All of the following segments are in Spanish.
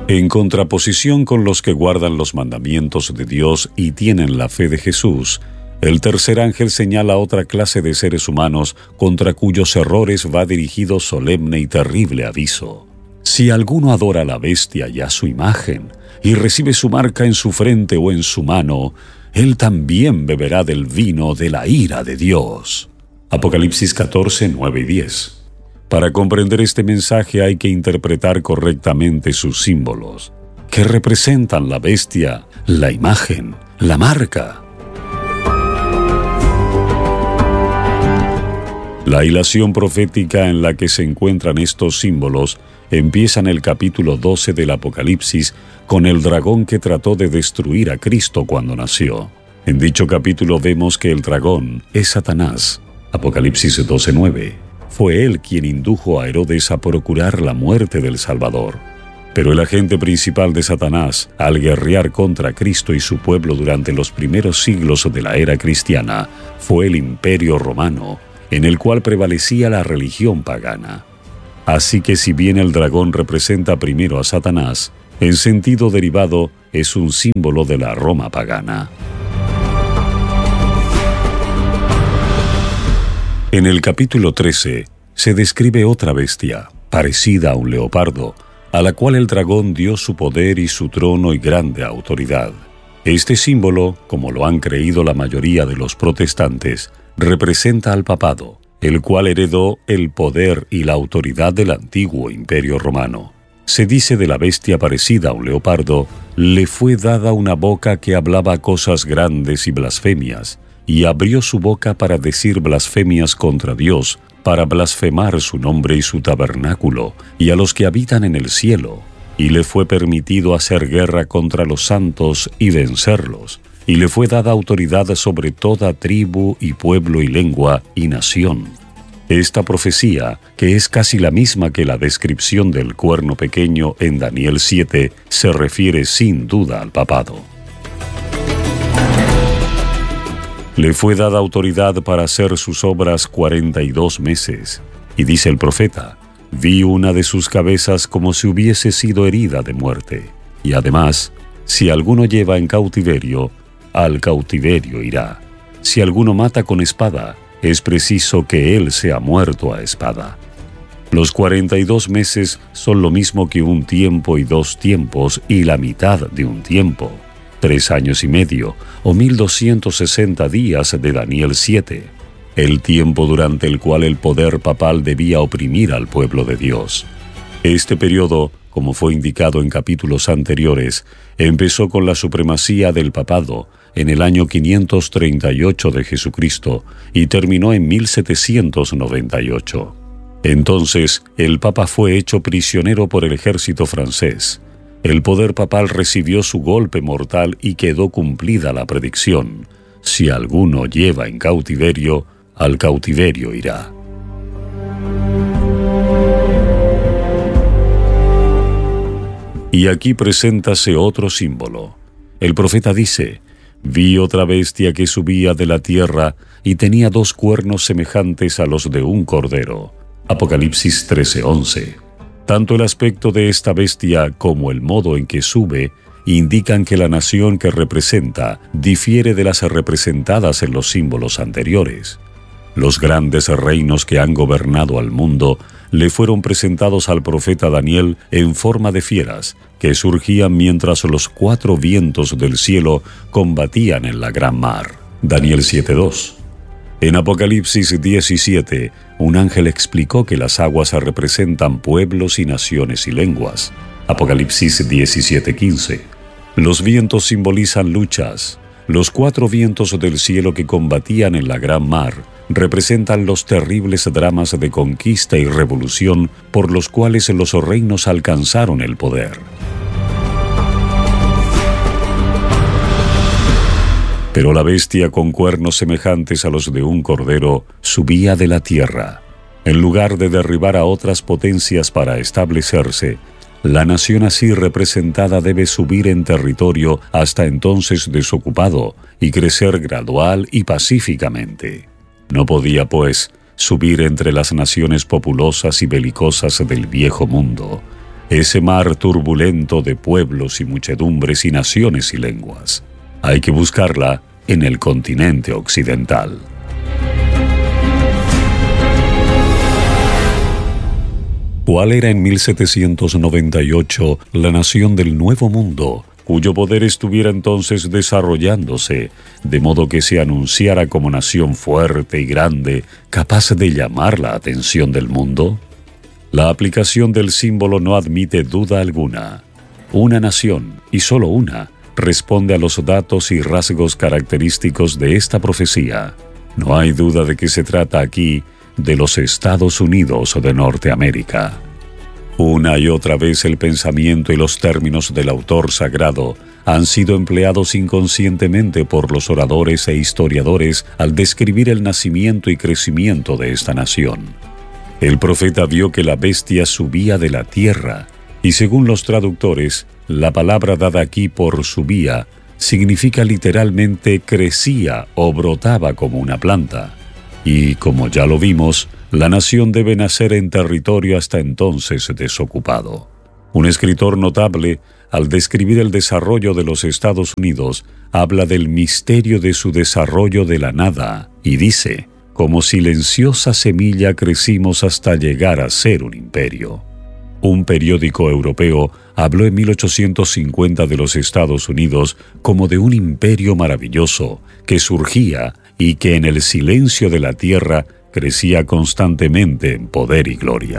En contraposición con los que guardan los mandamientos de Dios y tienen la fe de Jesús, el tercer ángel señala otra clase de seres humanos contra cuyos errores va dirigido solemne y terrible aviso. Si alguno adora a la bestia y a su imagen, y recibe su marca en su frente o en su mano, él también beberá del vino de la ira de Dios. Apocalipsis 14, 9 y 10. Para comprender este mensaje hay que interpretar correctamente sus símbolos, que representan la bestia, la imagen, la marca. La hilación profética en la que se encuentran estos símbolos empieza en el capítulo 12 del Apocalipsis con el dragón que trató de destruir a Cristo cuando nació. En dicho capítulo vemos que el dragón es Satanás. Apocalipsis 12:9. Fue él quien indujo a Herodes a procurar la muerte del Salvador. Pero el agente principal de Satanás, al guerrear contra Cristo y su pueblo durante los primeros siglos de la era cristiana, fue el Imperio Romano, en el cual prevalecía la religión pagana. Así que si bien el dragón representa primero a Satanás, en sentido derivado es un símbolo de la Roma pagana. En el capítulo 13 se describe otra bestia, parecida a un leopardo, a la cual el dragón dio su poder y su trono y grande autoridad. Este símbolo, como lo han creído la mayoría de los protestantes, representa al papado, el cual heredó el poder y la autoridad del antiguo Imperio Romano. Se dice de la bestia parecida a un leopardo, le fue dada una boca que hablaba cosas grandes y blasfemias, y abrió su boca para decir blasfemias contra Dios, para blasfemar su nombre y su tabernáculo, y a los que habitan en el cielo, y le fue permitido hacer guerra contra los santos y vencerlos, y le fue dada autoridad sobre toda tribu y pueblo y lengua y nación. Esta profecía, que es casi la misma que la descripción del cuerno pequeño en Daniel 7, se refiere sin duda al papado. Le fue dada autoridad para hacer sus obras 42 meses, y dice el profeta, vi una de sus cabezas como si hubiese sido herida de muerte, y además, si alguno lleva en cautiverio, al cautiverio irá. Si alguno mata con espada, es preciso que él sea muerto a espada. Los 42 meses son lo mismo que un tiempo y 2 tiempos y la mitad de un tiempo, 3 años y medio o 1260 días de Daniel 7, el tiempo durante el cual el poder papal debía oprimir al pueblo de Dios. Este periodo, como fue indicado en capítulos anteriores, empezó con la supremacía del papado en el año 538 de Jesucristo y terminó en 1798. Entonces, el Papa fue hecho prisionero por el ejército francés. El poder papal recibió su golpe mortal y quedó cumplida la predicción: si alguno lleva en cautiverio, al cautiverio irá. Y aquí preséntase otro símbolo. El profeta dice, vi otra bestia que subía de la tierra y tenía 2 cuernos semejantes a los de un cordero. Apocalipsis 13:11. Tanto el aspecto de esta bestia como el modo en que sube indican que la nación que representa difiere de las representadas en los símbolos anteriores. Los grandes reinos que han gobernado al mundo le fueron presentados al profeta Daniel en forma de fieras que surgían mientras los 4 vientos del cielo combatían en la gran mar. Daniel 7:2. En Apocalipsis 17, un ángel explicó que las aguas representan pueblos y naciones y lenguas. Apocalipsis 17:15. Los vientos simbolizan luchas. Los 4 vientos del cielo que combatían en la gran mar representan los terribles dramas de conquista y revolución por los cuales los reinos alcanzaron el poder. Pero la bestia con cuernos semejantes a los de un cordero subía de la tierra. En lugar de derribar a otras potencias para establecerse, la nación así representada debe subir en territorio hasta entonces desocupado y crecer gradual y pacíficamente. No podía, pues, subir entre las naciones populosas y belicosas del viejo mundo. ese mar turbulento de pueblos y muchedumbres y naciones y lenguas. Hay que buscarla en el continente occidental. ¿Cuál era en 1798 la nación del Nuevo Mundo, cuyo poder estuviera entonces desarrollándose, de modo que se anunciara como nación fuerte y grande, capaz de llamar la atención del mundo? La aplicación del símbolo no admite duda alguna. Una nación, y solo una, responde a los datos y rasgos característicos de esta profecía. No hay duda de que se trata aquí de los Estados Unidos de Norteamérica. Una y otra vez el pensamiento y los términos del autor sagrado han sido empleados inconscientemente por los oradores e historiadores al describir el nacimiento y crecimiento de esta nación. El profeta vio que la bestia subía de la tierra, y según los traductores, la palabra dada aquí por subía significa literalmente crecía o brotaba como una planta. Y, como ya lo vimos, la nación debe nacer en territorio hasta entonces desocupado. Un escritor notable, al describir el desarrollo de los Estados Unidos, habla del misterio de su desarrollo de la nada y dice: como silenciosa semilla crecimos hasta llegar a ser un imperio. Un periódico europeo habló en 1850 de los Estados Unidos como de un imperio maravilloso que surgía y que en el silencio de la tierra crecía constantemente en poder y gloria.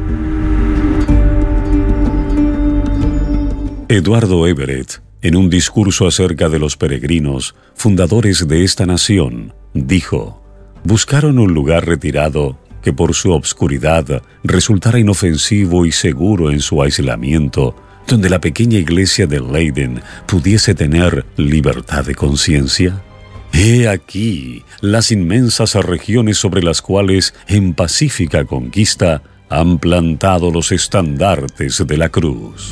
Eduardo Everett, en un discurso acerca de los peregrinos, fundadores de esta nación, dijo: buscaron un lugar retirado que por su obscuridad resultara inofensivo y seguro en su aislamiento, donde la pequeña iglesia de Leiden pudiese tener libertad de conciencia. He aquí las inmensas regiones sobre las cuales en pacífica conquista han plantado los estandartes de la cruz.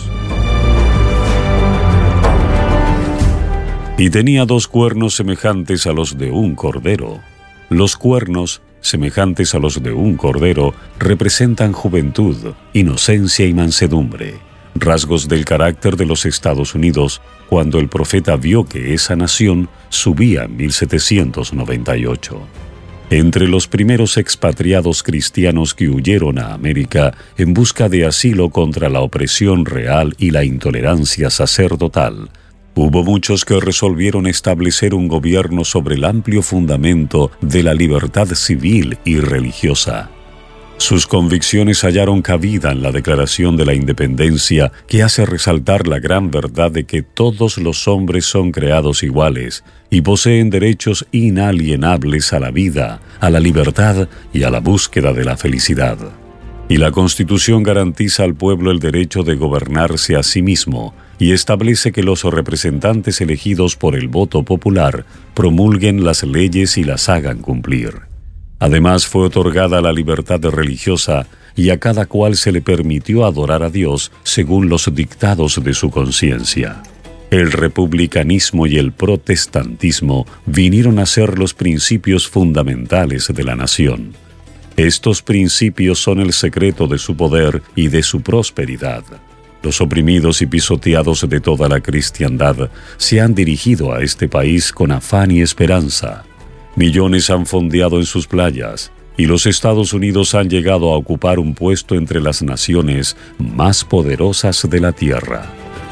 Y tenía 2 cuernos semejantes a los de un cordero. Los cuernos, semejantes a los de un cordero, representan juventud, inocencia y mansedumbre, rasgos del carácter de los Estados Unidos cuando el profeta vio que esa nación subía en 1798. Entre los primeros expatriados cristianos que huyeron a América en busca de asilo contra la opresión real y la intolerancia sacerdotal, hubo muchos que resolvieron establecer un gobierno sobre el amplio fundamento de la libertad civil y religiosa. Sus convicciones hallaron cabida en la Declaración de la Independencia, que hace resaltar la gran verdad de que todos los hombres son creados iguales y poseen derechos inalienables a la vida, a la libertad y a la búsqueda de la felicidad. Y la Constitución garantiza al pueblo el derecho de gobernarse a sí mismo y establece que los representantes elegidos por el voto popular promulguen las leyes y las hagan cumplir. Además, fue otorgada la libertad religiosa y a cada cual se le permitió adorar a Dios según los dictados de su conciencia. El republicanismo y el protestantismo vinieron a ser los principios fundamentales de la nación. Estos principios son el secreto de su poder y de su prosperidad. Los oprimidos y pisoteados de toda la cristiandad se han dirigido a este país con afán y esperanza. Millones han fondeado en sus playas, y los Estados Unidos han llegado a ocupar un puesto entre las naciones más poderosas de la tierra.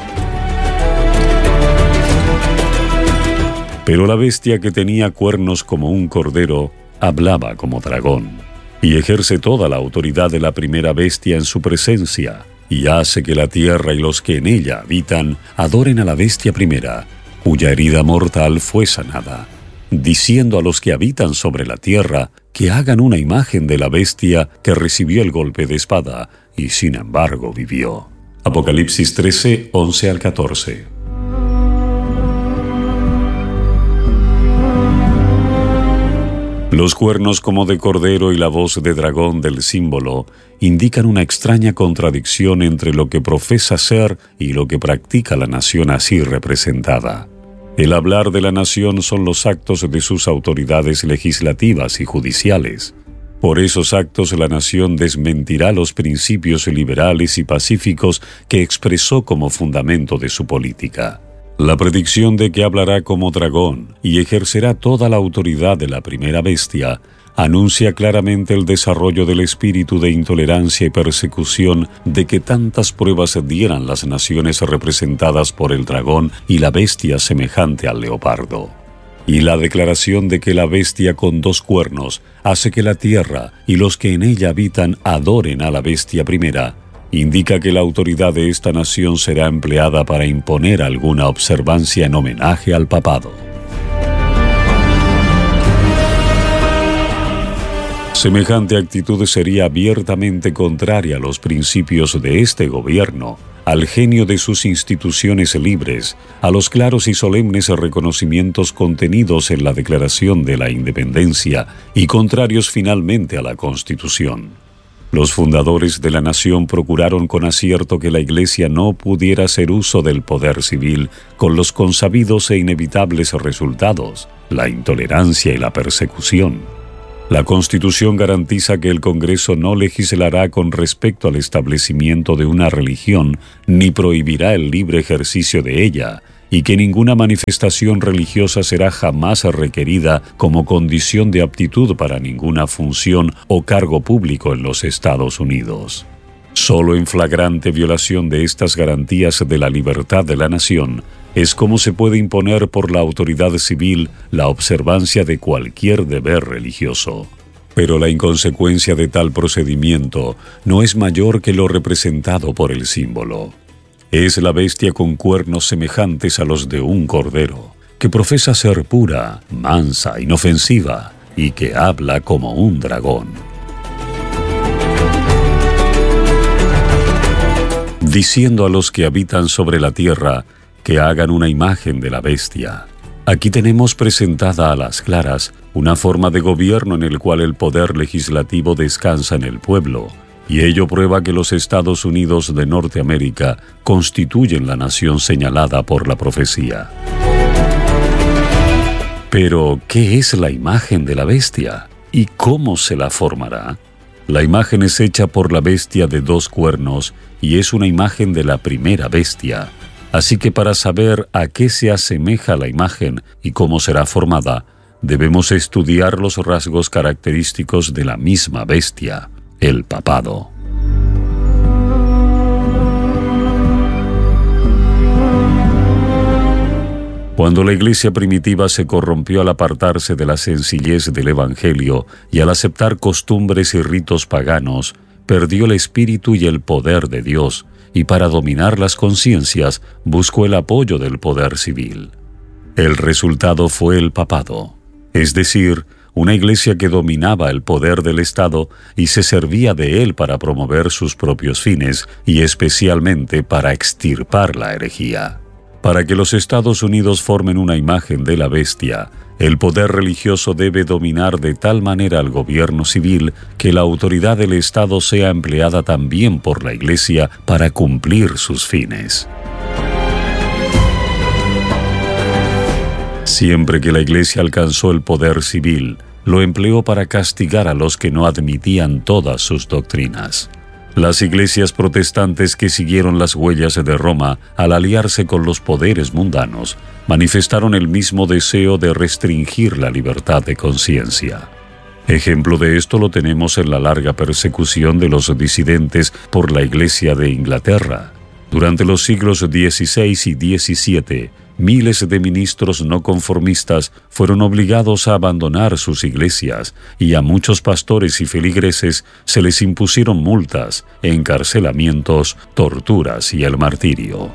Pero la bestia, que tenía cuernos como un cordero, hablaba como dragón, y ejerce toda la autoridad de la primera bestia en su presencia, y hace que la tierra y los que en ella habitan adoren a la bestia primera, cuya herida mortal fue sanada, diciendo a los que habitan sobre la tierra que hagan una imagen de la bestia que recibió el golpe de espada y sin embargo vivió. Apocalipsis 13, 11 al 14. Los cuernos como de cordero y la voz de dragón del símbolo indican una extraña contradicción entre lo que profesa ser y lo que practica la nación así representada. El hablar de la nación son los actos de sus autoridades legislativas y judiciales. Por esos actos la nación desmentirá los principios liberales y pacíficos que expresó como fundamento de su política. La predicción de que hablará como dragón y ejercerá toda la autoridad de la primera bestia anuncia claramente el desarrollo del espíritu de intolerancia y persecución de que tantas pruebas dieran las naciones representadas por el dragón y la bestia semejante al leopardo. Y la declaración de que la bestia con 2 cuernos hace que la tierra y los que en ella habitan adoren a la bestia primera, indica que la autoridad de esta nación será empleada para imponer alguna observancia en homenaje al papado. Semejante actitud sería abiertamente contraria a los principios de este gobierno, al genio de sus instituciones libres, a los claros y solemnes reconocimientos contenidos en la Declaración de la Independencia y contrarios finalmente a la Constitución. Los fundadores de la nación procuraron con acierto que la Iglesia no pudiera hacer uso del poder civil con los consabidos e inevitables resultados, la intolerancia y la persecución. La Constitución garantiza que el Congreso no legislará con respecto al establecimiento de una religión ni prohibirá el libre ejercicio de ella, y que ninguna manifestación religiosa será jamás requerida como condición de aptitud para ninguna función o cargo público en los Estados Unidos. Solo en flagrante violación de estas garantías de la libertad de la nación es como se puede imponer por la autoridad civil la observancia de cualquier deber religioso. Pero la inconsecuencia de tal procedimiento no es mayor que lo representado por el símbolo. Es la bestia con cuernos semejantes a los de un cordero, que profesa ser pura, mansa, inofensiva, y que habla como un dragón. Diciendo a los que habitan sobre la tierra que hagan una imagen de la bestia. Aquí tenemos presentada a las claras una forma de gobierno en el cual el poder legislativo descansa en el pueblo, y ello prueba que los Estados Unidos de Norteamérica constituyen la nación señalada por la profecía. Pero, ¿qué es la imagen de la bestia? ¿Y cómo se la formará? La imagen es hecha por la bestia de 2 cuernos y es una imagen de la primera bestia. Así que para saber a qué se asemeja la imagen y cómo será formada, debemos estudiar los rasgos característicos de la misma bestia, el papado. Cuando la iglesia primitiva se corrompió al apartarse de la sencillez del Evangelio y al aceptar costumbres y ritos paganos, perdió el espíritu y el poder de Dios, y para dominar las conciencias buscó el apoyo del poder civil. El resultado fue el papado, es decir, una iglesia que dominaba el poder del Estado y se servía de él para promover sus propios fines y especialmente para extirpar la herejía. Para que los Estados Unidos formen una imagen de la bestia, el poder religioso debe dominar de tal manera al gobierno civil que la autoridad del Estado sea empleada también por la Iglesia para cumplir sus fines. Siempre que la Iglesia alcanzó el poder civil, lo empleó para castigar a los que no admitían todas sus doctrinas. Las iglesias protestantes que siguieron las huellas de Roma al aliarse con los poderes mundanos, manifestaron el mismo deseo de restringir la libertad de conciencia. Ejemplo de esto lo tenemos en la larga persecución de los disidentes por la Iglesia de Inglaterra. Durante los siglos XVI y XVII, miles de ministros no conformistas fueron obligados a abandonar sus iglesias y a muchos pastores y feligreses se les impusieron multas, encarcelamientos, torturas y el martirio.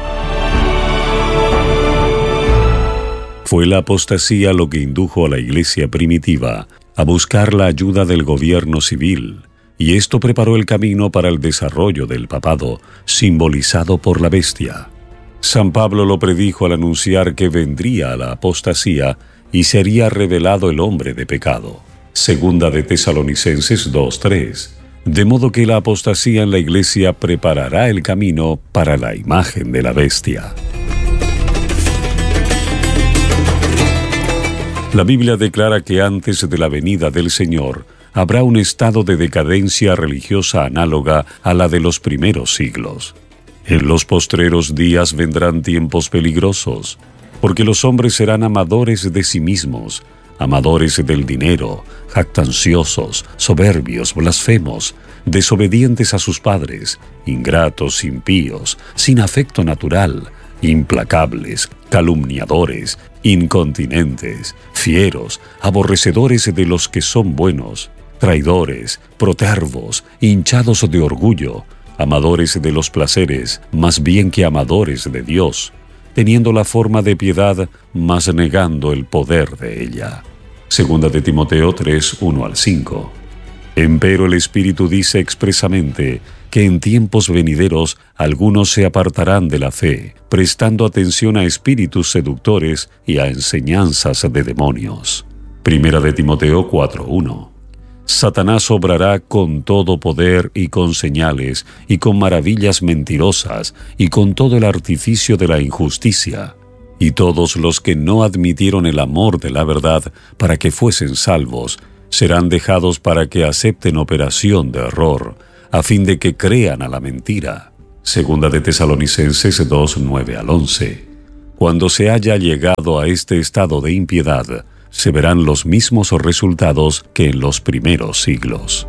Fue la apostasía lo que indujo a la iglesia primitiva a buscar la ayuda del gobierno civil, y esto preparó el camino para el desarrollo del papado, simbolizado por la bestia. San Pablo lo predijo al anunciar que vendría la apostasía y sería revelado el hombre de pecado. Segunda de Tesalonicenses 2:3. De modo que la apostasía en la iglesia preparará el camino para la imagen de la bestia. La Biblia declara que antes de la venida del Señor habrá un estado de decadencia religiosa análoga a la de los primeros siglos. En los postreros días vendrán tiempos peligrosos, porque los hombres serán amadores de sí mismos, amadores del dinero, jactanciosos, soberbios, blasfemos, desobedientes a sus padres, ingratos, impíos, sin afecto natural, implacables, calumniadores, incontinentes, fieros, aborrecedores de los que son buenos, traidores, protervos, hinchados de orgullo, amadores de los placeres más bien que amadores de Dios, teniendo la forma de piedad, mas negando el poder de ella. Segunda de Timoteo 3, 1-5. Empero el Espíritu dice expresamente que en tiempos venideros algunos se apartarán de la fe, prestando atención a espíritus seductores y a enseñanzas de demonios. Primera de Timoteo 4:1. Satanás obrará con todo poder y con señales y con maravillas mentirosas y con todo el artificio de la injusticia. Y todos los que no admitieron el amor de la verdad para que fuesen salvos, serán dejados para que acepten operación de error, a fin de que crean a la mentira. Segunda de Tesalonicenses 2, 9-11. Cuando se haya llegado a este estado de impiedad, se verán los mismos resultados que en los primeros siglos.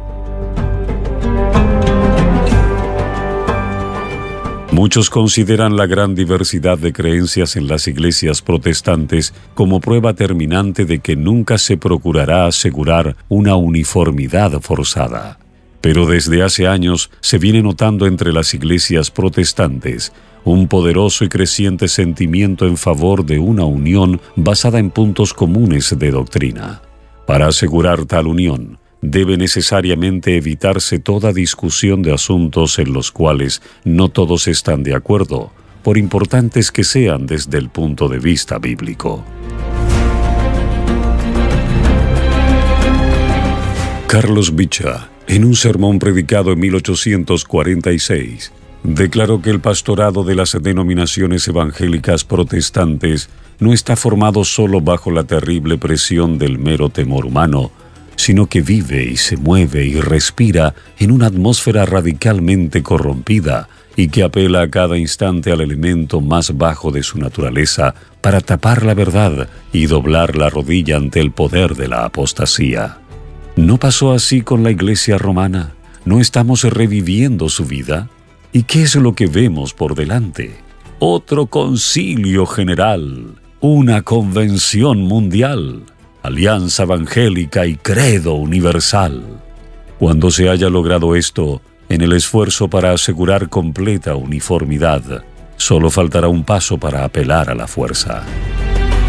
Muchos consideran la gran diversidad de creencias en las iglesias protestantes como prueba terminante de que nunca se procurará asegurar una uniformidad forzada. Pero desde hace años se viene notando entre las iglesias protestantes un poderoso y creciente sentimiento en favor de una unión basada en puntos comunes de doctrina. Para asegurar tal unión, debe necesariamente evitarse toda discusión de asuntos en los cuales no todos están de acuerdo, por importantes que sean desde el punto de vista bíblico. Carlos Bicha, en un sermón predicado en 1846, declaró que el pastorado de las denominaciones evangélicas protestantes no está formado solo bajo la terrible presión del mero temor humano, sino que vive y se mueve y respira en una atmósfera radicalmente corrompida y que apela a cada instante al elemento más bajo de su naturaleza para tapar la verdad y doblar la rodilla ante el poder de la apostasía. ¿No pasó así con la Iglesia romana? ¿No estamos reviviendo su vida? ¿Y qué es lo que vemos por delante? Otro concilio general, una convención mundial, alianza evangélica y credo universal. Cuando se haya logrado esto, en el esfuerzo para asegurar completa uniformidad, solo faltará un paso para apelar a la fuerza.